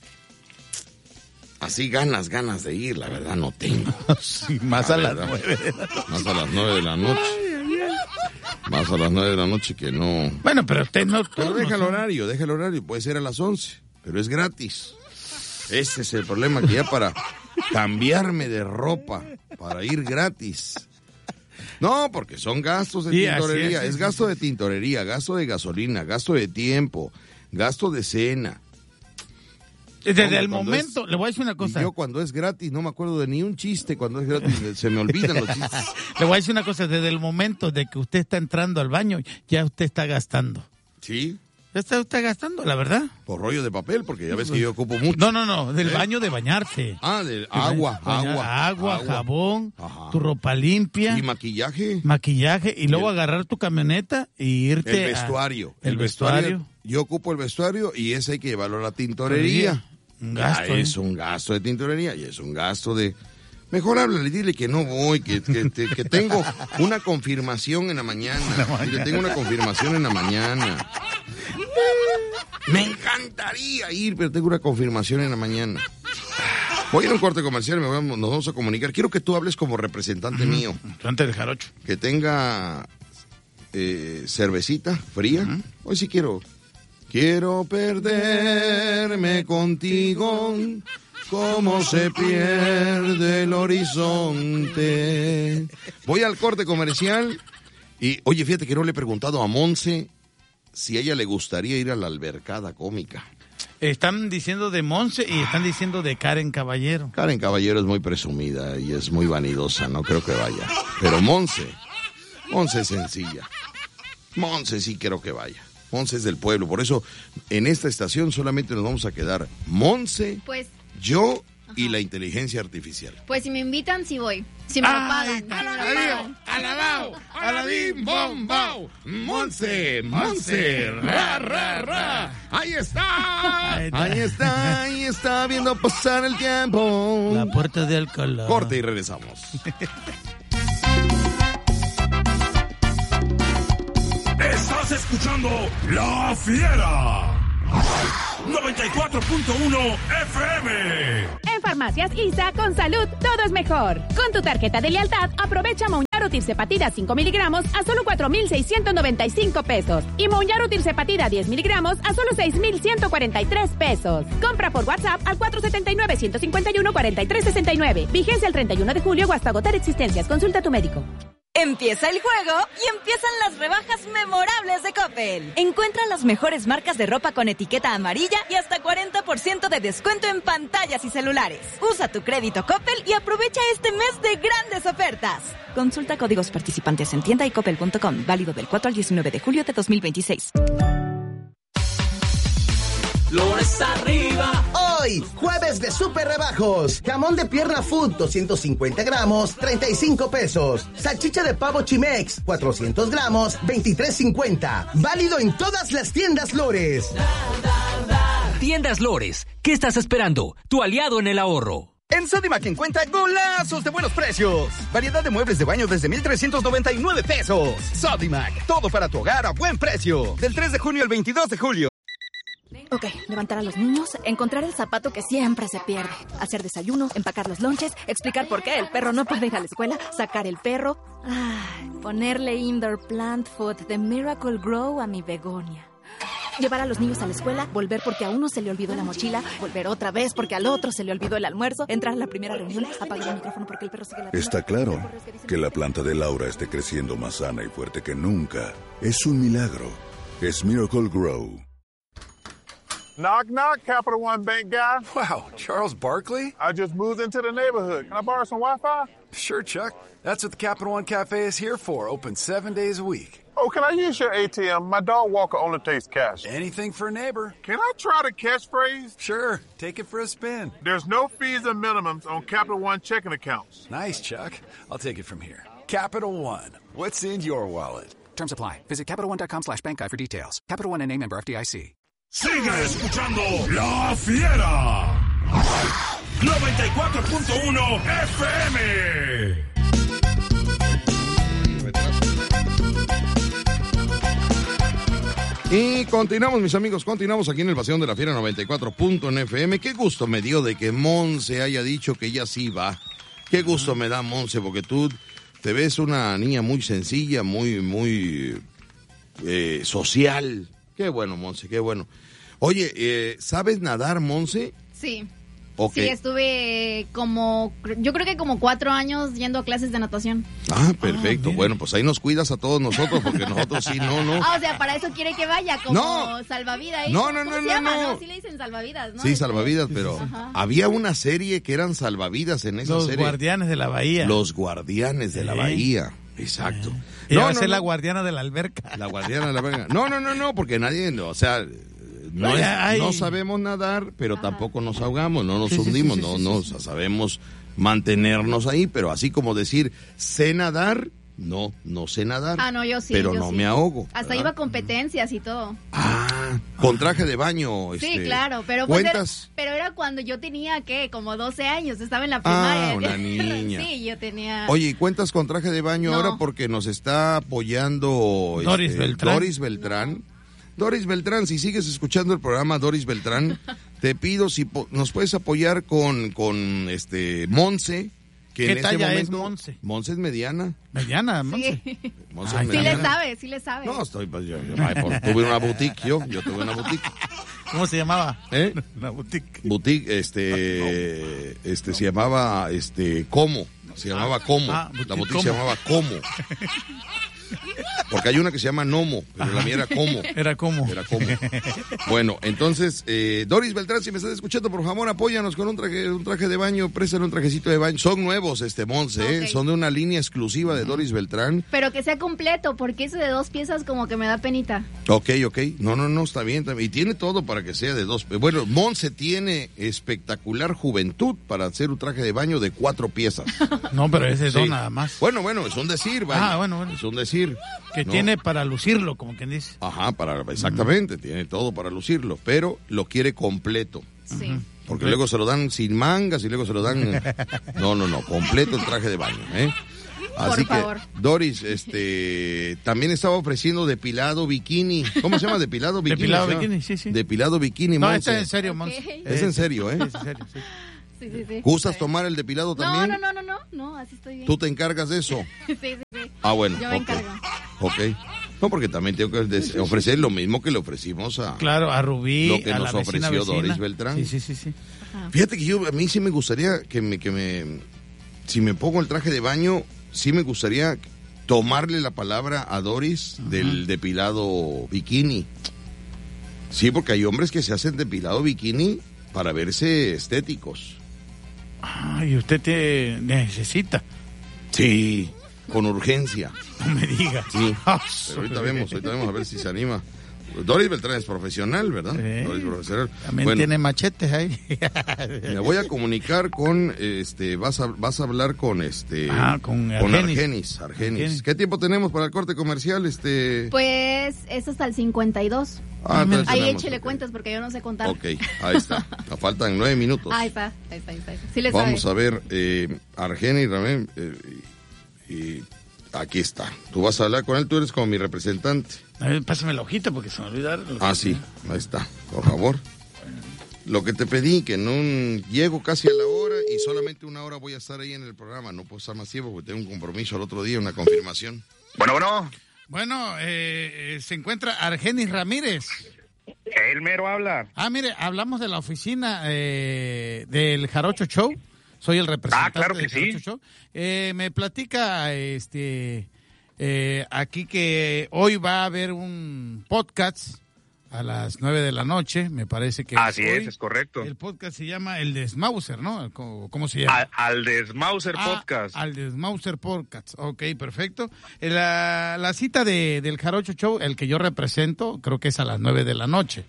Así ganas, ganas de ir, la verdad no tengo. Sí, más La a las verdad. nueve de la Más a las nueve de la noche. Más a las nueve de la noche que no. Bueno, pero usted no... Pero deja el horario, deja el horario. Puede ser a las once, pero es gratis. Ese es el problema, que ya para cambiarme de ropa, para ir gratis. No, porque son gastos de Sí, así tintorería. es, Es sí, gasto sí. de tintorería, gasto de gasolina, gasto de tiempo, gasto de cena. Desde Hombre, el cuando momento, es- le voy a decir una Y cosa. yo cuando es gratis no me acuerdo de ni un chiste. Cuando es gratis se me olvidan los chistes. Le voy a decir una cosa, desde el momento de que usted está entrando al baño, ya usted está gastando. Sí, Ya está usted gastando, la verdad. por rollo de papel, porque ya ves que yo ocupo mucho. No, no, no, del ¿Eh? baño de bañarse. Ah, del agua, Bañar- agua, agua, agua. jabón, Ajá. tu ropa limpia, Y maquillaje. maquillaje, y luego el- agarrar tu camioneta y irte El a- vestuario. el vestuario. Yo ocupo el vestuario y ese hay que llevarlo a la tintorería. Un gasto, Ya ¿eh? es un gasto de tintorería y es un gasto de... Mejor háblale, dile que no voy, que, que, que- que tengo una confirmación en la mañana. Que tengo una confirmación en la mañana. Me encantaría ir, pero tengo una confirmación en la mañana. Voy a ir a un corte comercial, me vamos- nos vamos a comunicar. Quiero que tú hables como representante mío. Antes del jarocho. Que tenga eh, cervecita fría. Hoy sí quiero. Quiero perderme contigo como se pierde el horizonte. Voy al corte comercial y, oye, fíjate que no le he preguntado a Monse si a ella le gustaría ir a la albercada cómica. Están diciendo de Monse y están diciendo de Karen Caballero. Karen Caballero es muy presumida y es muy vanidosa, no creo que vaya. Pero Monse, Monse es sencilla. Monse sí creo que vaya. Monse es del pueblo, por eso en esta estación solamente nos vamos a quedar Monse, Pues, yo y la inteligencia artificial. Pues si me invitan, sí voy. Si me lo pagan. Alabao, alabao, alabim, bom, bao. Monse, Monse, ra, ra, ra. Ahí está. Ahí está, ahí está, viendo pasar el tiempo. La puerta de Alcalá. Corte y regresamos. Estás escuchando La Fiera. noventa y cuatro punto uno F M. En Farmacias I S A, con salud, todo es mejor. Con tu tarjeta de lealtad, aprovecha Mounjaro Tirzepatida cinco miligramos a solo cuatro mil seiscientos noventa y cinco pesos. Y Mounjaro Tirzepatida diez miligramos a solo seis mil ciento cuarenta y tres pesos. Compra por WhatsApp al cuatro siete nueve, uno cinco uno, cuatro tres seis nueve. Vigencia el treinta y uno de julio o hasta agotar existencias. Consulta a tu médico. Empieza el juego y empiezan las rebajas memorables de Coppel. Encuentra las mejores marcas de ropa con etiqueta amarilla y hasta cuarenta por ciento de descuento en pantallas y celulares. Usa tu crédito Coppel y aprovecha este mes de grandes ofertas. Consulta códigos participantes en tienda y coppel punto com. Válido del cuatro al diecinueve de julio de dos mil veintiséis. Flores arriba. Hoy, jueves de super rebajos. Jamón de pierna food, doscientos cincuenta gramos, treinta y cinco pesos. Salchicha de pavo Chimex, cuatrocientos gramos, veintitrés cincuenta. Válido en todas las tiendas Lores. Tiendas Lores, ¿qué estás esperando? Tu aliado en el ahorro. En Sodimac encuentra golazos de buenos precios. Variedad de muebles de baño desde mil trescientos noventa y nueve pesos. Sodimac, todo para tu hogar a buen precio. Del tres de junio al veintidós de julio. Ok, levantar a los niños, encontrar el zapato que siempre se pierde, hacer desayuno, empacar los lonches, explicar por qué el perro no puede ir a la escuela, sacar el perro, ay, ponerle indoor plant food de Miracle Grow a mi begonia. Llevar a los niños a la escuela, volver porque a uno se le olvidó la mochila, volver otra vez porque al otro se le olvidó el almuerzo, entrar a la primera reunión, apagar el micrófono porque el perro sigue la... Está claro que la planta de Laura esté creciendo más sana y fuerte que nunca. Es un milagro. Es Miracle Grow. Knock, knock, Capital One Bank guy. Wow, Charles Barkley? I just moved into the neighborhood. Can I borrow some Wi-Fi? Sure, Chuck. That's what the Capital One Cafe is here for, open seven days a week. Oh, can I use your A T M? My dog walker only takes cash. Anything for a neighbor. Can I try the catchphrase? Sure, take it for a spin. There's no fees or minimums on Capital One checking accounts. Nice, Chuck. I'll take it from here. Capital One. What's in your wallet? Terms apply. Visit CapitalOne.com slash bank guide for details. Capital One N A member F D I C. Sigue escuchando La Fiera. noventa y cuatro punto uno F M. Y continuamos, mis amigos, continuamos aquí en el Pasión de la Fiera noventa y cuatro punto uno F M. Qué gusto me dio de que Monse haya dicho que ella sí va. Qué gusto me da, Monse, porque tú te ves una niña muy sencilla, muy, muy eh, social. Qué bueno, Monse, qué bueno. Oye, eh, ¿sabes nadar, Monse? Sí. Okay. Sí, estuve como, yo creo que como cuatro años yendo a clases de natación. Ah, perfecto. Ah, bueno, pues ahí nos cuidas a todos nosotros, porque nosotros sí, no, no. Ah, o sea, para eso quiere que vaya, como no. salvavidas. ¿eh? No, no, no, ¿Cómo no, se llama, no. no. Sí le dicen salvavidas, ¿no? Sí, salvavidas, pero Ajá. había una serie que eran salvavidas en esa Los serie. Los Guardianes de la Bahía. Los Guardianes de sí. la Bahía. Exacto. Eh. No, no, no, la guardiana de la alberca. La guardiana de la alberca. No, no, no, no, porque nadie, o sea... No, es, no sabemos nadar, pero Ajá. tampoco nos ahogamos, no nos sí, hundimos, sí, sí, no, sí, no, sí, sí. O sea, sabemos mantenernos ahí, pero así como decir, sé nadar, no, no sé nadar. Ah, no, yo sí. Pero yo no sí. me ahogo. Hasta ¿verdad? iba a competencias y todo. Ah, con traje de baño. Sí, este, claro, pero pues era, ¿cuentas? pero era cuando yo tenía, ¿qué? Como doce años, estaba en la primaria. Ah, una niña. Sí, yo tenía... Oye, ¿y cuentas con traje de baño no. ahora? Porque nos está apoyando Doris este, Beltrán. Doris Beltrán. Doris Beltrán, si sigues escuchando el programa, Doris Beltrán, te pido si po- nos puedes apoyar con, con este Monse. Que ¿Qué en talla ese momento, es Monse? Monse es mediana. ¿Mediana, Monse? Sí, Monse Ay, es sí mediana. le sabe, sí le sabe. No, estoy, pues, yo, yo, ay, pues, tuve una boutique, yo, yo tuve una boutique. ¿Cómo se llamaba? ¿Eh? Una boutique. Boutique, este, este, se llamaba, este, Como. Se llamaba Como. Ah, la boutique ¿cómo? se llamaba Como. Porque hay una que se llama Nomo, pero la mía era como. Era como. Era como. Bueno, entonces, eh, Doris Beltrán, si me estás escuchando, por favor, apóyanos con un traje, un traje de baño, préstale un trajecito de baño. Son nuevos, este, Monse, Okay. ¿eh? Son de una línea exclusiva de Doris Beltrán. Pero que sea completo, porque ese de dos piezas como que me da penita. Ok, ok. No, no, no, está bien, está bien. Y tiene todo para que sea de dos. Bueno, Monse tiene espectacular juventud para hacer un traje de baño de cuatro piezas. No, pero ese es Sí. dos nada más. Bueno, bueno, es un decir, vaya. Ah, bueno, bueno. Es un decir. Que ¿no? tiene para lucirlo, como quien dice. Ajá, para, exactamente, tiene todo para lucirlo, pero lo quiere completo. Sí. Porque luego se lo dan sin mangas y luego se lo dan... No, no, no, completo el traje de baño, ¿eh? Así Por que, favor. Doris, este, también estaba ofreciendo depilado bikini. ¿Cómo se llama? Depilado bikini. Depilado ¿se llama? bikini, sí, sí. Depilado bikini, No, Monse. este es en serio, Monse. Ok. Es en serio, ¿eh? Es en serio, sí. Sí, sí, sí. ¿Gustas tomar el depilado No, también? no, no, no, no, no, así estoy bien. ¿Tú te encargas de eso? Sí, sí, sí. Ah, bueno. Yo me ok. encargo. Ok. No, porque también tengo que des- ofrecer lo mismo que le ofrecimos a... Claro, a Rubí, Lo que a nos la vecina ofreció vecina. Doris Beltrán. Sí, sí, sí, sí. Fíjate que yo, a mí sí me gustaría que me, que me, si me pongo el traje de baño, sí me gustaría tomarle la palabra a Doris del depilado bikini. Sí, porque hay hombres que se hacen depilado bikini para verse estéticos. Ay, usted te necesita. Sí, con urgencia. No me diga. Sí. Pero ahorita vemos, ahorita vemos a ver si se anima. Doris Beltrán es profesional, ¿verdad? Sí. Doris profesional. También Bueno, tiene machetes ahí. me voy a comunicar con, este, vas a, vas a hablar con, este, Ah, con con Argenis. Argenis, Argenis. Argenis. ¿Qué tiempo tenemos para el corte comercial, este? Pues es hasta el cincuenta y dos. Ah, entonces Ahí tenemos, échele ok. cuentas porque yo no sé contar. Ok, ahí está. Nos faltan nueve minutos. Ahí está, ahí está, ahí está. Sí le Vamos sabe. a ver, eh, Argenis, Ramén, eh, y, y aquí está. Tú vas a hablar con él, tú eres como mi representante. A ver, pásame la hojita porque se me olvidó. Ah, sí, ahí está, por favor. Lo que te pedí, que no llego casi a la hora y solamente una hora voy a estar ahí en el programa. No puedo estar más tiempo porque tengo un compromiso el otro día, una confirmación. Bueno, bueno. Bueno, eh, eh, se encuentra Argenis Ramírez. El mero habla. Ah, mire, hablamos de la oficina eh, del Jarocho Show. Soy el representante Ah, claro que del sí. Jarocho Show. Eh, me platica este eh, aquí que hoy va a haber un podcast a las nueve de la noche, me parece que Así hoy. es, es correcto. El podcast se llama El Desmauser, ¿no? ¿Cómo, cómo se llama? Al, al Desmauser Ah, Podcast. Al Desmauser Podcast. Ok, perfecto. Eh, La, la cita de, del Jarocho Show, el que yo represento, creo que es a las nueve de la noche.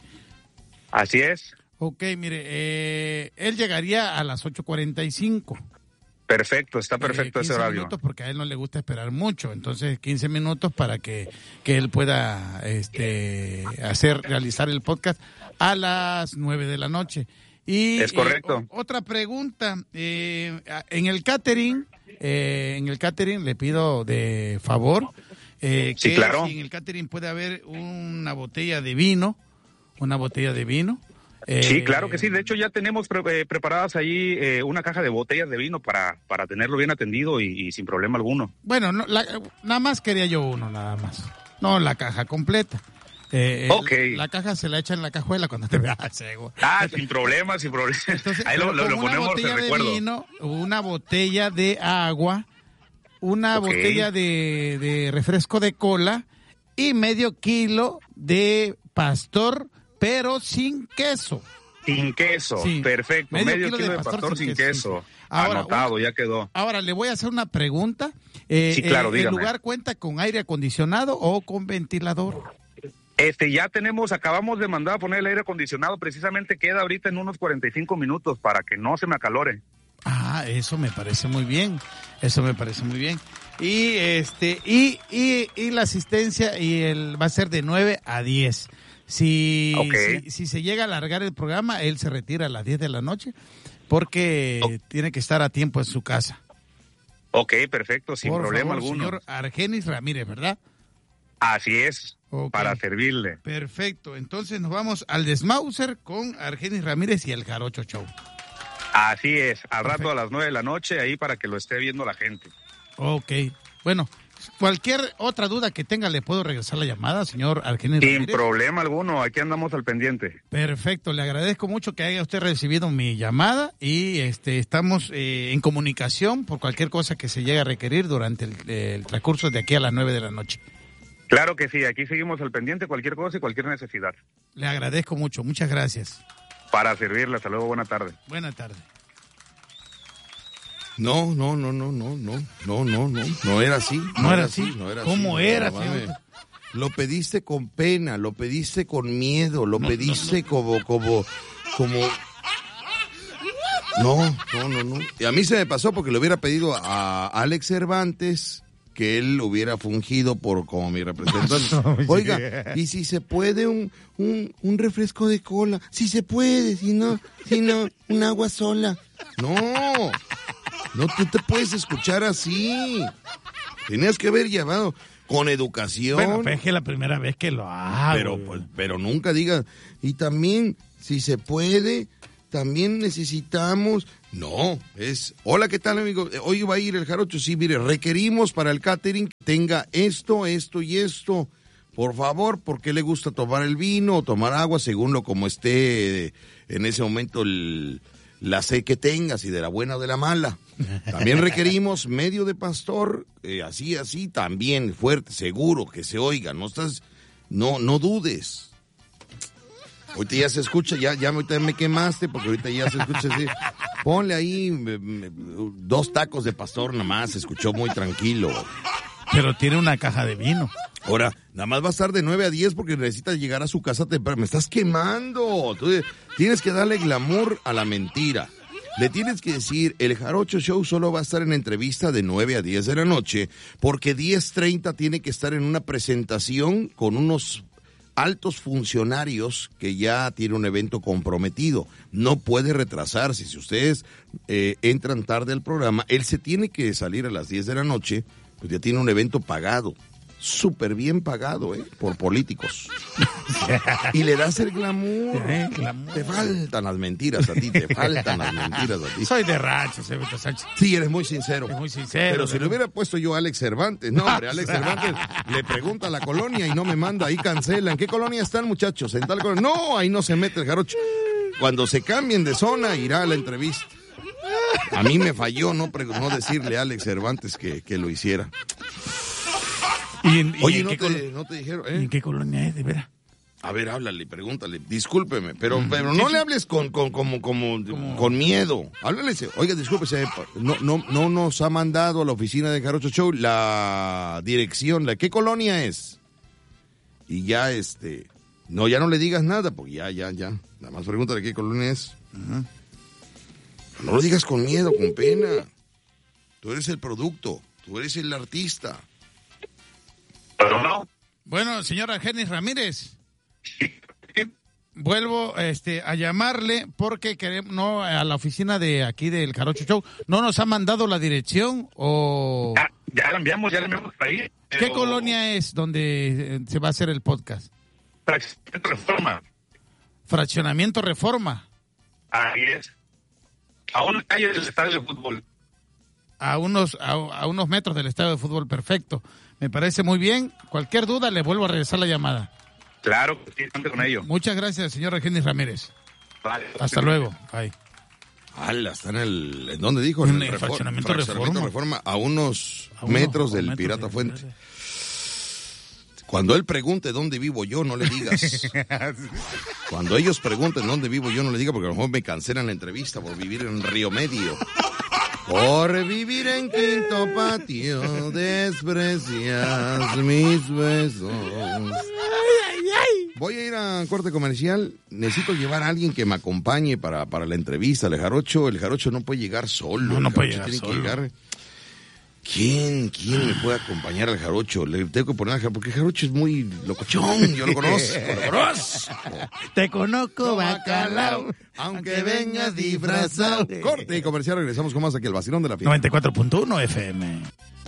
Así es. Ok, mire, eh, él llegaría a las ocho cuarenta y cinco. Perfecto, está perfecto Eh, ese quince horario. minutos porque a él no le gusta esperar mucho, entonces quince minutos para que, que él pueda este, hacer, realizar el podcast a las nueve de la noche. Y, Es correcto. eh, o- otra pregunta, eh, en el catering, eh, en el catering le pido de favor eh, Sí, que claro. si en el catering puede haber una botella de vino, una botella de vino. Eh, Sí, claro que sí. De hecho, ya tenemos pre- eh, preparadas ahí eh, una caja de botellas de vino para, para tenerlo bien atendido y, y sin problema alguno. Bueno, no, la- nada más quería yo uno, nada más. No la caja completa. Eh, Ok. el- la caja se la echa en la cajuela cuando te veas ciego. Ah, sin problema, sin problema. Ahí lo, Pero lo- lo con una ponemos botella de de recuerdo. vino, una botella de agua, una Ok. botella de, de refresco de cola y medio kilo de pastor, pero sin queso. Sin queso, Sí. perfecto. Medio, kilo, de pastor, sin queso. sí. Ahora, Anotado, ya quedó. Ahora, le voy a hacer una pregunta. Eh, Sí, claro, eh, ¿El dígame. lugar cuenta con aire acondicionado o con ventilador? Este, ya tenemos, acabamos de mandar a poner el aire acondicionado, precisamente queda ahorita en unos cuarenta y cinco minutos para que no se me acalore. Ah, eso me parece muy bien. Eso me parece muy bien. Y este y, y, y la asistencia y el va a ser de nueve a diez. Si, Ok. si, si se llega a alargar el programa, él se retira a las diez de la noche porque tiene que estar a tiempo en su casa. Ok, perfecto, sin Por problema favor, alguno. señor Argenis Ramírez, ¿verdad? Así es, Ok. para servirle. Perfecto. Entonces nos vamos al Desmauser con Argenis Ramírez y el Jarocho Show. Así es, al rato a las nueve de la noche, ahí para que lo esté viendo la gente. Ok. Bueno, Cualquier otra duda que tenga, ¿le puedo regresar la llamada, señor Argenis Sin Ramírez? problema alguno, aquí andamos al pendiente. Perfecto, le agradezco mucho que haya usted recibido mi llamada y este estamos eh, en comunicación por cualquier cosa que se llegue a requerir durante el, el transcurso de aquí a las nueve de la noche. Claro que sí, aquí seguimos al pendiente, cualquier cosa y cualquier necesidad. Le agradezco mucho, muchas gracias. Para servirle, hasta luego, buena tarde. Buena tarde. No, no, no, no, no, no, no, no, no, no era así. No, no era así. No era ¿Cómo así, era, no, señor? Lo pediste con pena, lo pediste con miedo, lo no, pediste no, no. como, como, como... No, no, no, no. Y a mí se me pasó porque le hubiera pedido a Alex Cervantes que él hubiera fungido por como mi representante. Oiga, y si se puede un, un, un refresco de cola, si se puede, si no, si no, un agua sola. No, no, tú te puedes escuchar así. Tenías que haber llevado con educación. Bueno, pues es que es la primera vez que lo hago. Pero, pues, pero nunca digas, y también, si se puede, también necesitamos... No, es, hola, ¿qué tal, amigo? Hoy va a ir el jarocho. Sí, mire, requerimos para el catering que tenga esto, esto y esto. Por favor, porque le gusta tomar el vino o tomar agua, según lo como esté en ese momento el, la sed que tengas, y de la buena o de la mala. También requerimos medio de pastor, eh, así, así, también fuerte, seguro, que se oiga. No estás, no, no dudes. Ahorita ya se escucha, ya, ya ahorita me quemaste, porque ahorita ya se escucha así. Ponle ahí me, me, dos tacos de pastor nada más, se escuchó muy tranquilo. Pero tiene una caja de vino. Ahora, nada más va a estar de nueve a diez porque necesita llegar a su casa temprano. Me estás quemando. Tú tienes que darle glamour a la mentira. Le tienes que decir, el Jarocho Show solo va a estar en entrevista de nueve a diez de la noche, porque diez treinta tiene que estar en una presentación con unos altos funcionarios que ya tiene un evento comprometido. No puede retrasarse. Si ustedes eh, entran tarde al programa, él se tiene que salir a las diez de la noche, pues ya tiene un evento pagado. Súper bien pagado, ¿eh? Por políticos. Y le das el glamour. ¿Eh? glamour. Te faltan las mentiras a ti, te faltan las mentiras a ti. Soy de rancho, Cebeta Sánchez. Sí, eres muy sincero. Es muy sincero. Pero si le hubiera puesto yo a Alex Cervantes, no, hombre, Alex Cervantes le pregunta a la colonia y no me manda, ahí cancela. ¿En qué colonia están, muchachos? ¿En tal colonia? No, ahí no se mete el jarocho. Cuando se cambien de zona, irá a la entrevista. A mí me falló no, no decirle a Alex Cervantes que, que lo hiciera. ¿Y en, Oye, y no, en te, qué no te dijeron, ¿eh? ¿En qué colonia es, de veras? A ver, háblale, pregúntale, discúlpeme, pero, mm, pero no sí, le hables con, con, como, como, como... con miedo. Háblale, oiga, discúlpese, no, no, no nos ha mandado a la oficina de Jarocho Show la dirección, la, ¿qué colonia es? Y ya, este, no, ya no le digas nada, porque ya, ya, ya, nada más pregúntale qué colonia es. Uh-huh. No lo digas con miedo, con pena. Tú eres el producto, tú eres el artista. Bueno, señor Argenis Ramírez, vuelvo este, a llamarle porque queremos, no, a la oficina de aquí del Jarocho Show, no nos ha mandado la dirección o... Ya, ya la enviamos, ya la enviamos para ahí. Pero... ¿Qué colonia es donde se va a hacer el podcast? Fraccionamiento Reforma. Fraccionamiento Reforma. Ahí es. A una calle del estadio de fútbol. A unos, a, a unos metros del estadio de fútbol, perfecto. Me parece muy bien. Cualquier duda, le vuelvo a regresar la llamada. Claro, sí, con ello. Muchas gracias, señor Argenis Ramírez. Vale. Hasta sí. luego. Bye. ¡Hala! Está en el... ¿En dónde dijo? En el, el fraccionamiento, fraccionamiento reforma. reforma. A unos a metros uno, del metros Pirata de Fuente. Fuente. Cuando él pregunte dónde vivo yo, no le digas. Cuando ellos pregunten dónde vivo yo, no le digas, porque a lo mejor me cancelan la entrevista por vivir en Río Medio. Por vivir en Quinto Patio, desprecias mis besos. Voy a ir a corte comercial. Necesito llevar a alguien que me acompañe para, para la entrevista. El Jarocho, el Jarocho no puede llegar solo. No, no puede llegar tiene solo. Que llegar. ¿Quién, quién me puede acompañar al Jarocho? Le tengo que poner al Jarocho, porque el Jarocho es muy locochón. Yo lo conozco, lo conozco. Te conozco, bacalao, aunque vengas disfrazado. Corte y comercial, regresamos con más aquí, el vacilón de la fiesta. noventa y cuatro punto uno F M.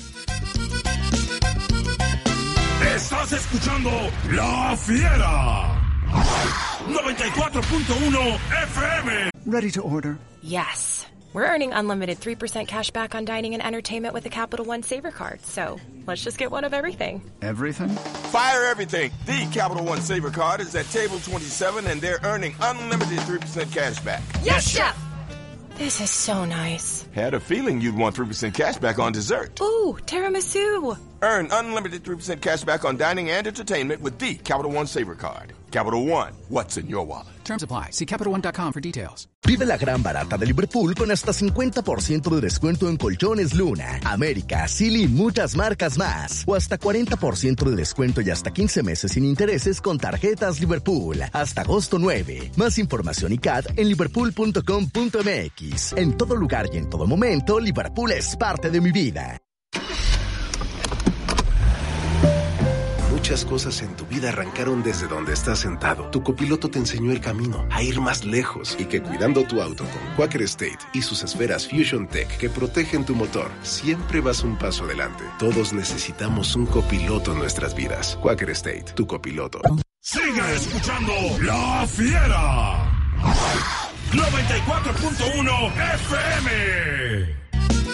Estás escuchando La Fiera. noventa y cuatro punto uno F M. Ready to order? Yes. We're earning unlimited three percent cash back on dining and entertainment with the Capital One Saver Card. So let's just get one of everything. Everything? Fire everything. The Capital One Saver Card is at table twenty-seven, and they're earning unlimited three percent cash back. Yes, Chef! This is so nice. Had a feeling you'd want three percent cash back on dessert. Ooh, tiramisu. Earn unlimited three percent cash back on dining and entertainment with the Capital One Saver Card. Capital One, what's in your wallet? Terms apply. See Capital One dot com for details. Vive la gran barata de Liverpool con hasta cincuenta por ciento de descuento en colchones Luna, América, Silly y muchas marcas más. O hasta cuarenta por ciento de descuento y hasta quince meses sin intereses con tarjetas Liverpool. Hasta agosto nueve. Más información y C A D en liverpool punto com punto m x. En todo lugar y en todo momento, Liverpool es parte de mi vida. Muchas cosas en tu vida arrancaron desde donde estás sentado. Tu copiloto te enseñó el camino a ir más lejos y que cuidando tu auto con Quaker State y sus esferas Fusion Tech que protegen tu motor, siempre vas un paso adelante. Todos necesitamos un copiloto en nuestras vidas. Quaker State, tu copiloto. Sigue escuchando La Fiera. noventa y cuatro punto uno F M.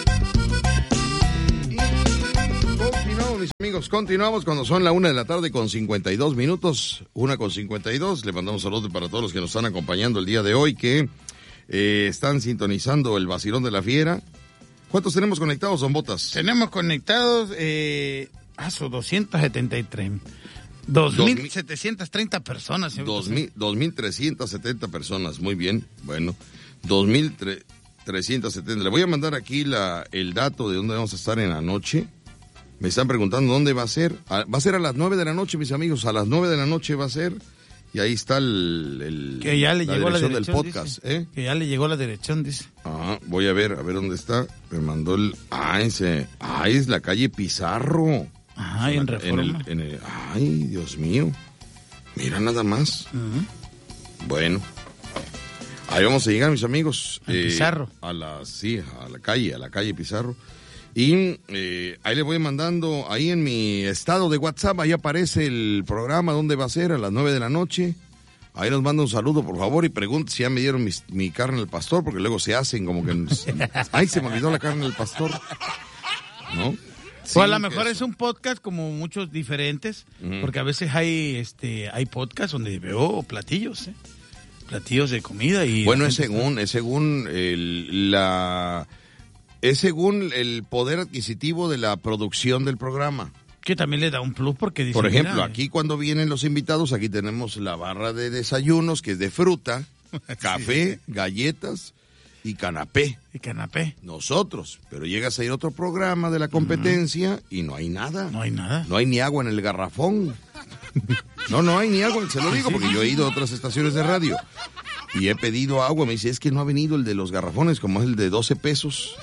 Continuamos, mis amigos, continuamos cuando son la una de la tarde con cincuenta y dos minutos, una con cincuenta y dos. Le mandamos saludos para todos los que nos están acompañando el día de hoy, que eh, están sintonizando el vacilón de la Fiera. ¿Cuántos tenemos conectados, don Botas? Tenemos conectados, eh, ah, son doscientos setenta y tres. dos mil setecientos treinta personas. dos mil trescientos setenta personas, muy bien, bueno, dos mil trescientos setenta. Le voy a mandar aquí la, el dato de dónde vamos a estar en la noche. Me están preguntando dónde va a ser. Va a ser a las nueve de la noche, mis amigos. A las nueve de la noche va a ser. Y ahí está el, el que ya le la llegó dirección la dirección del podcast. Dice, ¿eh? Que ya le llegó la dirección, dice. Ah, voy a ver, a ver dónde está. Me mandó el... Ah, ese... Ah, es la calle Pizarro. Ah, en Reforma. En el, en el, ay, Dios mío. Mira nada más. Uh-huh. Bueno. Ahí vamos a llegar, mis amigos. Eh, Pizarro. A la, sí, a la calle, a la calle Pizarro. Y eh, ahí le voy mandando, ahí en mi estado de WhatsApp, ahí aparece el programa, dónde va a ser, a las nueve de la noche. Ahí nos manda un saludo, por favor, y pregunta si ya me dieron mi, mi carne al pastor, porque luego se hacen como que... Ay, se me olvidó la carne del pastor. ¿No? Sí, o a lo mejor es un podcast como muchos diferentes, uh-huh. porque a veces hay este hay podcasts donde veo platillos, ¿eh? Platillos de comida y... Bueno, es según, es según el, la... Es según el poder adquisitivo de la producción del programa. Que también le da un plus porque dice... Por ejemplo, mira, aquí cuando vienen los invitados, aquí tenemos la barra de desayunos, que es de fruta, café, sí. galletas y canapé. Y canapé. Nosotros. Pero llegas a ir a otro programa de la competencia uh-huh. y no hay nada. No hay nada. No hay ni agua en el garrafón. No, no hay ni agua, se lo digo, porque yo he ido a otras estaciones de radio. Y he pedido agua, me dice, es que no ha venido el de los garrafones, como es el de doce pesos.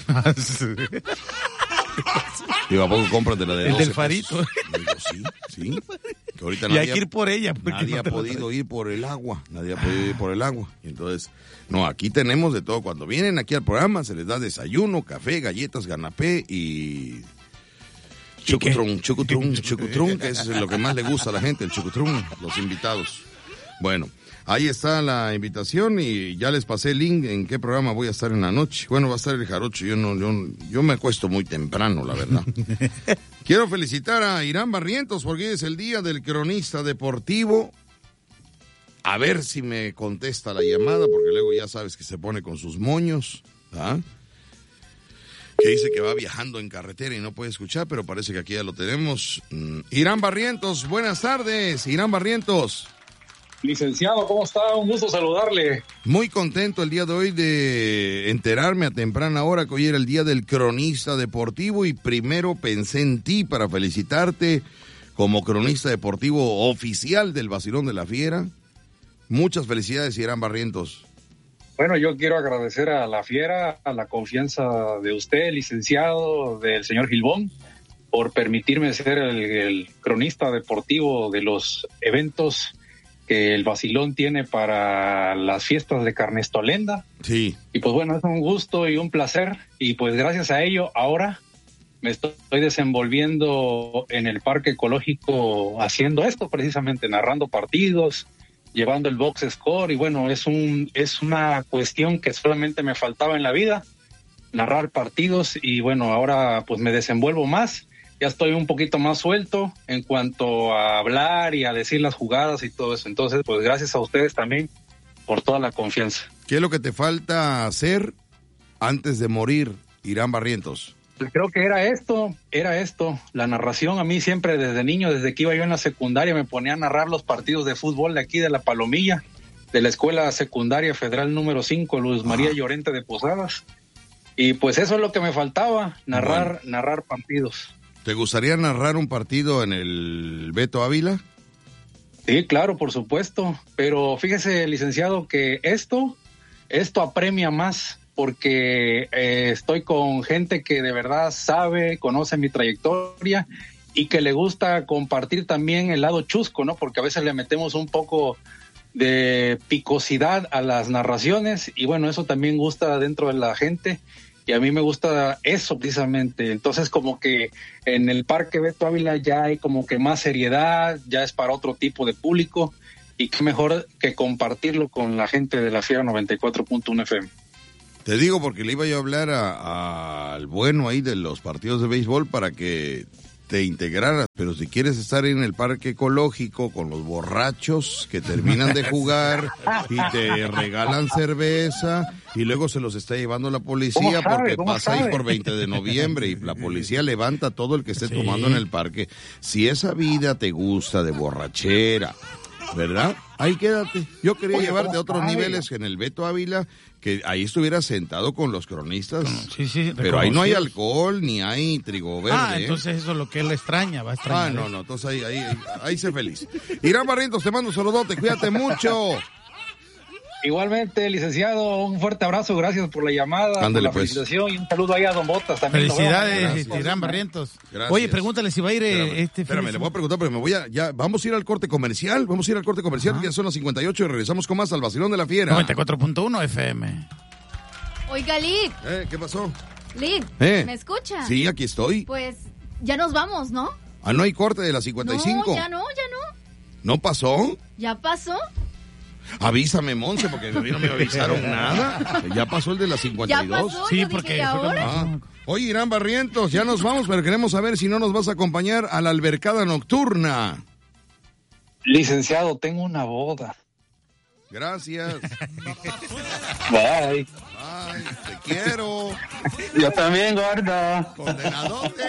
Digo, ¿a poco compras de la de doce el del farito. Digo, sí, sí. Que ahorita y nadie hay que ir por ella. Nadie no ha podido ir por el agua, nadie ha podido ir por el agua. Y entonces, no, aquí tenemos de todo. Cuando vienen aquí al programa, se les da desayuno, café, galletas, ganapé y... Chucutrún, chucutrún, chucutrún, que es lo que más le gusta a la gente, el chucutrún, los invitados. Bueno, ahí está la invitación y ya les pasé el link en qué programa voy a estar en la noche. Bueno, va a estar el Jarocho, yo no, yo, yo me acuesto muy temprano, la verdad. Quiero felicitar a Irán Barrientos porque es el día del cronista deportivo. A ver si me contesta la llamada, porque luego ya sabes que se pone con sus moños, ¿ah? Que dice que va viajando en carretera y no puede escuchar, pero parece que aquí ya lo tenemos. Mm. Irán Barrientos, buenas tardes, Irán Barrientos. Licenciado, ¿cómo está? Un gusto saludarle. Muy contento el día de hoy de enterarme a temprana hora que hoy era el día del cronista deportivo y primero pensé en ti para felicitarte como cronista deportivo oficial del Vacilón de la Fiera. Muchas felicidades, Irán Barrientos. Bueno, yo quiero agradecer a la Fiera, a la confianza de usted, licenciado, del señor Gilbón, por permitirme ser el, el cronista deportivo de los eventos que el Vacilón tiene para las fiestas de Carnestolenda. Sí. Y pues bueno, es un gusto y un placer, y pues gracias a ello ahora me estoy desenvolviendo en el Parque Ecológico haciendo esto, precisamente narrando partidos, llevando el box score, y bueno, es un es una cuestión que solamente me faltaba en la vida, narrar partidos y bueno, ahora pues me desenvuelvo más. Ya estoy un poquito más suelto en cuanto a hablar y a decir las jugadas y todo eso. Entonces, pues gracias a ustedes también por toda la confianza. ¿Qué es lo que te falta hacer antes de morir, Irán Barrientos? Creo que era esto, era esto, la narración. A mí siempre desde niño, desde que iba yo en la secundaria, me ponía a narrar los partidos de fútbol de aquí de La Palomilla, de la Escuela Secundaria Federal número cinco, Luz María Llorente de Posadas. Y pues eso es lo que me faltaba, narrar, bueno. narrar partidos. ¿Te gustaría narrar un partido en el Beto Ávila? Sí, claro, por supuesto. Pero fíjese, licenciado, que esto, esto apremia más porque eh, estoy con gente que de verdad sabe, conoce mi trayectoria y que le gusta compartir también el lado chusco, ¿no? Porque a veces le metemos un poco de picosidad a las narraciones y bueno, eso también gusta dentro de la gente. Y a mí me gusta eso precisamente. Entonces como que en el Parque Beto Ávila ya hay como que más seriedad, ya es para otro tipo de público. Y qué mejor que compartirlo con la gente de la Fiera noventa y cuatro punto uno F M. Te digo porque le iba yo a hablar al bueno ahí de los partidos de béisbol para que te integraras. Pero si quieres estar en el parque ecológico con los borrachos que terminan de jugar y te regalan cerveza y luego se los está llevando la policía porque pasa ahí por veinte de noviembre y la policía levanta a todo el que esté sí. tomando en el parque. Si esa vida te gusta de borrachera, ¿verdad? Ahí quédate. Yo quería Oye, llevarte a otros niveles en el Beto Ávila, que ahí estuviera sentado con los cronistas. Sí, sí, pero ahí no hay alcohol, ni hay trigo verde. Ah, entonces eso es lo que él extraña, va a extrañar. Ah, no, no, entonces ahí, ahí, ahí, ahí sé feliz. Irán Barrientos, te mando un saludote, cuídate mucho. Igualmente, licenciado, un fuerte abrazo, gracias por la llamada, Ándale, por la pues. felicitación y un saludo ahí a Don Botas también. Felicidades, Irán Barrientos. Gracias. Oye, pregúntale si va a ir espérame, este Espérame, le voy a preguntar, pero me voy a, ya, vamos a ir al corte comercial, vamos a ir al corte comercial, ah. ya son las cincuenta y ocho y regresamos con más al Vacilón de la Fiera. noventa y cuatro punto uno F M. Oiga, Lick. Eh, ¿qué pasó? Lick, eh. ¿me escucha? Sí, aquí estoy. Pues, ya nos vamos, ¿no? Ah, ¿no hay corte de las cincuenta y cinco? No, ya no, ya no. ¿No pasó? ¿Ya pasó? Avísame, Monse, porque a mí no me avisaron nada. Ya pasó el de las cincuenta y dos. ¿Ya pasó? Sí, Yo porque... dije, ¿y ahora? Ah. Oye, Irán Barrientos, ya nos vamos, pero queremos saber si no nos vas a acompañar a la albercada nocturna. Licenciado, tengo una boda. Gracias. Bye. Bye, te quiero. Yo también, gorda. Condenadote.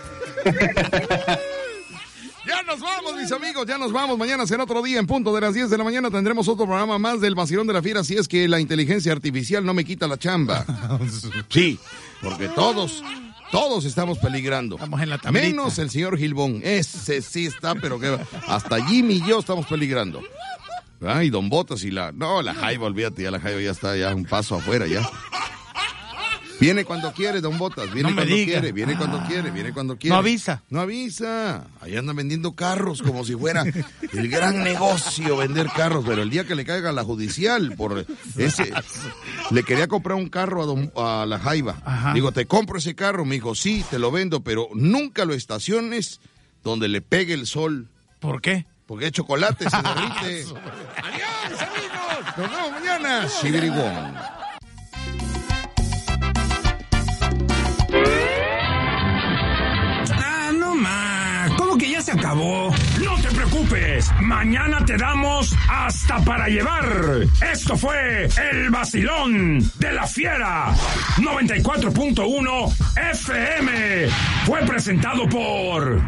Ya nos vamos, mis amigos, ya nos vamos. Mañana será otro día en punto de las diez de la mañana. Tendremos otro programa más del Vacilón de la Fiera, si es que la inteligencia artificial no me quita la chamba. Sí, porque todos, todos estamos peligrando. Estamos en la tablita. Menos el señor Gilbón. Ese sí está, pero que hasta Jimmy y yo estamos peligrando. Ah, y Don Botas y la... No, la Jaiba, olvídate, ya la Jaiba ya está ya un paso afuera ya. Viene cuando quiere, Don Botas, viene no cuando diga. quiere, viene ah. cuando quiere, viene cuando quiere. No avisa. No avisa. Ahí andan vendiendo carros como si fuera el gran negocio vender carros, pero el día que le caiga la judicial por ese... Le quería comprar un carro a, don, a la Jaiba. Ajá. Digo, te compro ese carro, me dijo, sí, te lo vendo, pero nunca lo estaciones donde le pegue el sol. ¿Por qué? Porque el chocolate se derrite. ¡Adiós, amigos! Nos vemos mañana. Shibirigón. Ah, no más. ¿Cómo que ya se acabó? No te preocupes. Mañana te damos hasta para llevar. Esto fue El Vacilón de la Fiera. noventa y cuatro punto uno F M. Fue presentado por...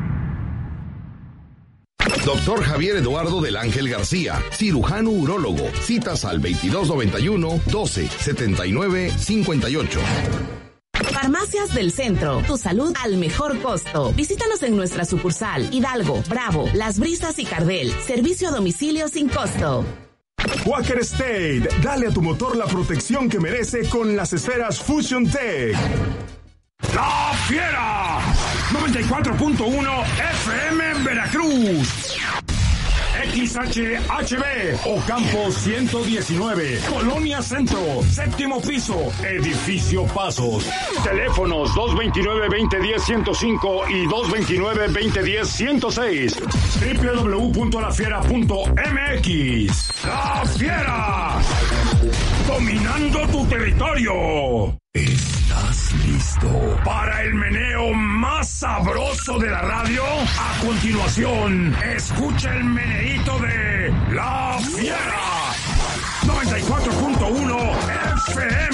Doctor Javier Eduardo del Ángel García, cirujano urólogo. Citas al veintidós noventa y uno, doce, setenta y nueve, cincuenta y ocho. Farmacias del Centro, tu salud al mejor costo. Visítanos en nuestra sucursal Hidalgo, Bravo, Las Brisas y Cardel. Servicio a domicilio sin costo. Quaker State, dale a tu motor la protección que merece con las esferas Fusion Tech. ¡La Fiera! noventa y cuatro punto uno F M en Veracruz. X H H B, Ocampo ciento diecinueve, Colonia Centro, séptimo piso, Edificio Pasos. Teléfonos dos veintinueve, veinte diez, ciento cinco y dos veintinueve, veinte diez, ciento seis. doble u doble u doble u punto la fiera punto m x. ¡La Fiera! Dominando tu territorio. Esta ¿Estás listo para el meneo más sabroso de la radio? A continuación, escucha el meneíto de La Fiera. noventa y cuatro punto uno F M.